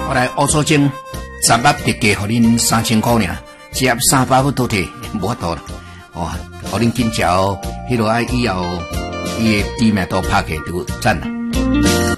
我来乌苏精十粒特价，给恁3000块尔，一盒300块倒退，无法度了。哦，给恁紧嚼，迄落爱以后伊的知名度拍起就赞了。